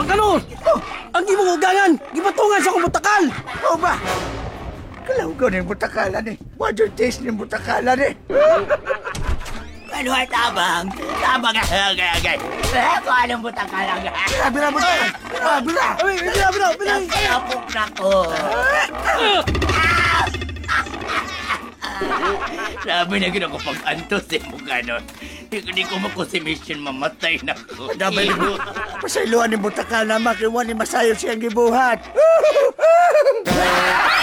Pagkano? Oh, ang imong ugangan, gibatungan sa akong butakal. O ba? Kalawgaw ng butakalan eh. What your taste ng butakalan eh? Ano ay tabang? Tabang agay. Kung anong butakalang Bira, butakal! Bira! Ay, bila. Kapok na ko. Sabi na gina ko pag-antos eh kung gano'n. Hindi ko makusimisyon, mamatay na ko. Dabay mo. Pasailuan ng butakalan, makiwan ni masayo siyang gibuhat.